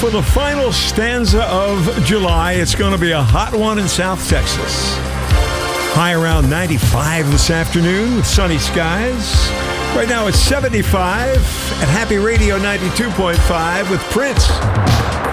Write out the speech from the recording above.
for the final stanza of July. It's going to be a hot one in South Texas. High around 95 this afternoon with sunny skies. Right now it's 75 at Happy Radio 92.5 with Prince.